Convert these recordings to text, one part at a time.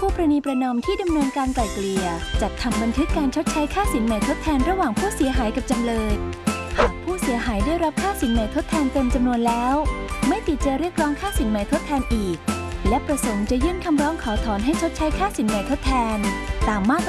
ผู้ประนีประนอมที่ดำเนินการไกล่เกลี่ยจัดทำบันทึกการชดใช้ค่าสินใหม่ทดแทนระหว่างผู้เสียหายกับจำเลยหากผู้เสียหายได้รับค่าสินใหม่ทดแทนเต็มจำนวนแล้วไม่ติดใจเรียกร้องค่าสินใหม่ทดแทนอีกและประสงค์จะยื่นคำร้องขอถอนให้ชดใช้ค่าสินใหม่ทดแทนตามมาตรา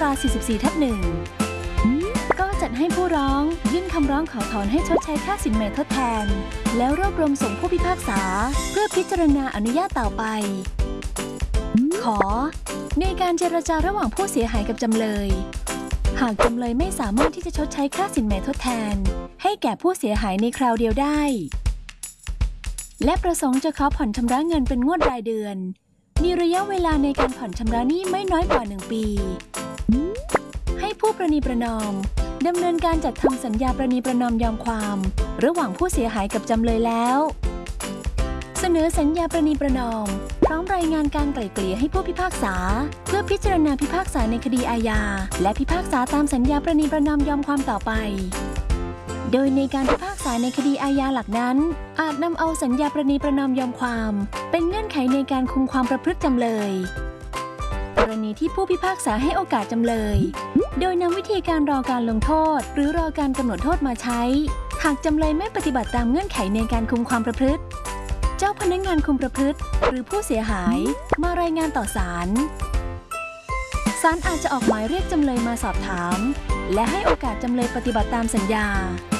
44/1 ก็จัดให้ผู้ร้องยื่นคำร้องขอถอนให้ชดใช้ค่าสินใหม่ทดแทนแล้วรวบรวมส่งผู้พิพากษาเพื่อพิจารณาอนุญาตต่อไปขอในการเจรจาระหว่างผู้เสียหายกับจำเลยหากจำเลยไม่สามารถที่จะชดใช้ค่าสินใหม่ทดแทนให้แก่ผู้เสียหายในคราวเดียวได้และประสงค์จะขอผ่อนชำระเงินเป็นงวดรายเดือนมีระยะเวลาในการผ่อนชำระหนี้ไม่น้อยกว่า1 ปีให้ผู้ประนีประนอมดำเนินการจัดทำสัญญาประนีประนอมยอมความระหว่างผู้เสียหายกับจำเลยแล้วเสนอสัญญาประนีประนอมพร้อมรายงานการไกล่เกลี่ยให้ผู้พิพากษาเพื่อพิจารณาพิพากษาในคดีอาญาและพิพากษาตามสัญญาประนีประนอมยอมความต่อไปโดยในการพิพากษาในคดีอาญาหลักนั้นอาจนำเอาสัญญาประนีประนอมยอมความเป็นเงื่อนไขในการคุมความประพฤติจำเลยกรณีที่ผู้พิพากษาให้โอกาสจำเลยโดยนำวิธีการรอการลงโทษหรือรอการกำหนดโทษมาใช้หากจำเลยไม่ปฏิบัติตามเงื่อนไขในการคุมความประพฤติเจ้าพนักงานคุมประพฤติหรือผู้เสียหายมารายงานต่อศาลศาลอาจจะออกหมายเรียกจำเลยมาสอบถามและให้โอกาสจำเลยปฏิบัติตามสัญญา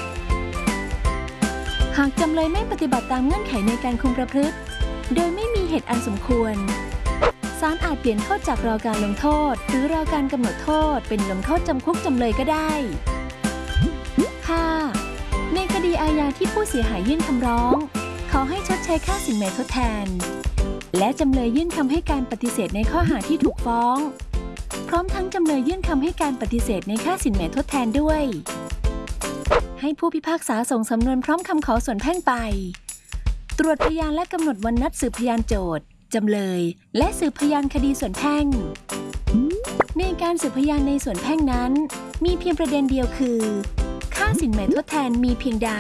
หากจำเลยไม่ปฏิบัติตามเงื่อนไขในการคุมประพฤติโดยไม่มีเหตุอันสมควรศาลอาจเปลี่ยนโทษจากรอการลงโทษหรือรอการกำหนดโทษเป็นลงโทษจำคุกจำเลยก็ได้ 5. ในคดีอาญาที่ผู้เสียหายยื่นคำร้องขอให้ชดใช้ค่าสินใหม่ทดแทนและจำเลยยื่นคำให้การปฏิเสธในข้อหาที่ถูกฟ้องพร้อมทั้งจำเลยยื่นคำให้การปฏิเสธในค่าสินใหม่ทดแทนด้วยให้ผู้พิพากษาส่งสำนวนพร้อมคำขอส่วนแพ่งไปตรวจพยานและกำหนดวันนัดสืบพยานโจทก์จำเลยและสืบพยานคดีส่วนแพ่งในการสืบพยานในส่วนแพ่งนั้นมีเพียงประเด็นเดียวคือค่าสินใหม่ทดแทนมีเพียงใด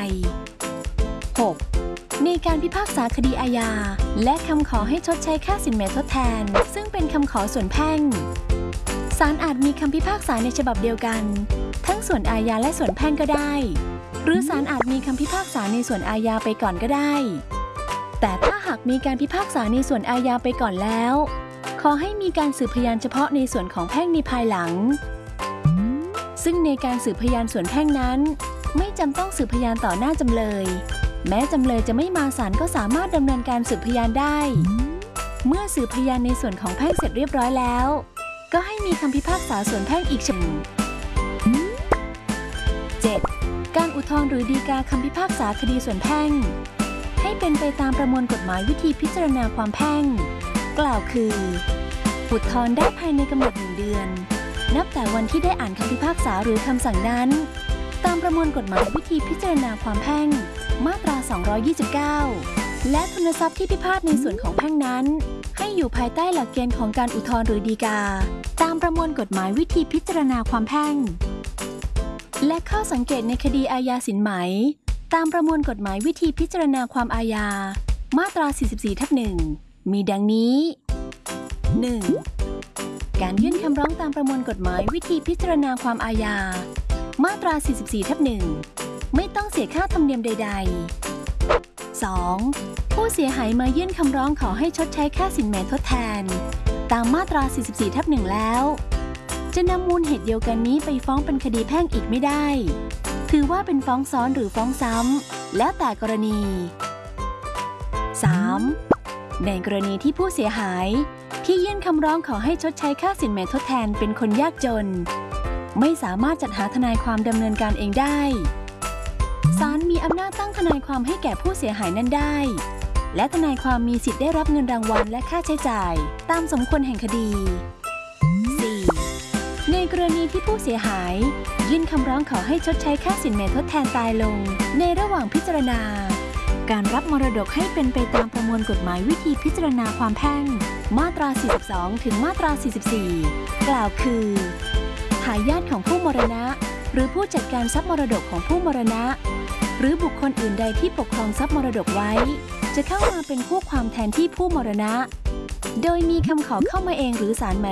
6. ในการพิพากษาคดีอาญาและคำขอให้ชดใช้ค่าสินใหม่ทดแทนซึ่งเป็นคำขอส่วนแพ่งศาลอาจมีคำพิพากษาในฉบับเดียวกันทั้งส่วนอาญาและส่วนแพ่งก็ได้หรือศาลอาจมีคำพิพากษาในส่วนอาญาไปก่อนก็ได้แต่ถ้าหากมีการพิพากษาในส่วนอาญาไปก่อนแล้วขอให้มีการสืบพยานเฉพาะในส่วนของแพ่งในภายหลังซึ่งในการสืบพยานส่วนแพ่งนั้นไม่จำต้องสืบพยานต่อหน้าจำเลยแม้จำเลยจะไม่มาศาลก็สามารถดำเนินการสืบพยานได้เมื่อสืบพยานในส่วนของแพ่งเสร็จเรียบร้อยแล้วก็ให้มีคำพิพากษาส่วนแพ่งอีกฉบับ 7. การอุทธรณ์หรือฎีกาคำพิพากษาคดีส่วนแพ่งให้เป็นไปตามประมวลกฎหมายวิธีพิจารณาความแพ่งกล่าวคืออุทธรณ์ได้ภายในกำหนด1 เดือนนับแต่วันที่ได้อ่านคำพิพากษาหรือคำสั่งนั้นตามประมวลกฎหมายวิธีพิจารณาความแพ่งมาตรา 229 และทุนทรัพย์ที่พิพาทในส่วนของแพ่งนั้นให้อยู่ภายใต้หลักเกณฑ์ของการอุทธรณ์หรือฎีกาตามประมวลกฎหมายวิธีพิจารณาความแพ่งและข้อสังเกตในคดีอาญาสินไหมตามประมวลกฎหมายวิธีพิจารณาความอาญามาตรา 44/1 มีดังนี้ 1. การยื่นคำร้องตามประมวลกฎหมายวิธีพิจารณาความอาญามาตรา 44/1 ไม่ต้องเสียค่าธรรมเนียมใดๆ 2. ผู้เสียหายมายื่นคำร้องขอให้ชดใช้ค่าสินไหมทดแทนตามมาตรา 44/1 แล้วจะนำมูลเหตุเดียวกันนี้ไปฟ้องเป็นคดีแพ่งอีกไม่ได้ถือว่าเป็นฟ้องซ้อนหรือฟ้องซ้ำแล้วแต่กรณี 3. ในกรณีที่ผู้เสียหายที่ยื่นคำร้องขอให้ชดใช้ค่าสินไหมทดแทนเป็นคนยากจนไม่สามารถจัดหาทนายความดำเนินการเองได้ศาลมีอำนาจตั้งทนายความให้แก่ผู้เสียหายนั้นได้และทนายความมีสิทธิ์ได้รับเงินรางวัลและค่าใช้จ่ายตามสมควรแห่งคดี 4. ในกรณีที่ผู้เสียหายยื่นคำร้องขอให้ชดใช้ค่าสินไหมทดแทนตายลงในระหว่างพิจารณาการรับมรดกให้เป็นไปตามประมวลกฎหมายวิธีพิจารณาความแพ่งมาตรา 42 ถึงมาตรา 44 กล่าวคือทายาทของผู้มรณะหรือผู้จัดการทรัพย์มรดกของผู้มรณะหรือบุคคลอื่นใดที่ปกครองทรัพย์มรดกไว้จะเข้ามาเป็นคู่ความแทนที่ผู้มรณะโดยมีคำขอเข้ามาเองหรือศาลหมาย